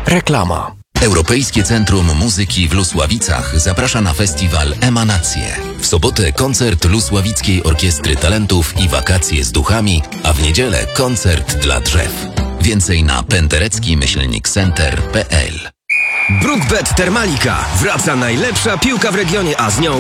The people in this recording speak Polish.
Reklama. Europejskie Centrum Muzyki w Lusławicach zaprasza na festiwal Emanacje. W sobotę koncert Lusławickiej Orkiestry Talentów i Wakacje z Duchami, a w niedzielę koncert dla drzew. Więcej na penderecki-center.pl. Brookbet Termalika. Wraca najlepsza piłka w regionie, a z nią